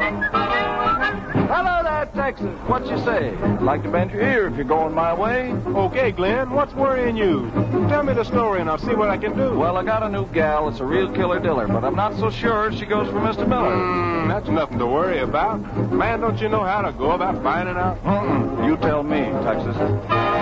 Hello there, Texas. What you say? I'd like to bend your ear if you're going my way. Okay, Glenn, what's worrying you? Tell me the story and I'll see what I can do. Well, I got a new gal. It's a real killer diller, but I'm not so sure she goes for Mr. Miller. That's nothing to worry about. Man, don't you know how to go about finding out? You tell me, Texas.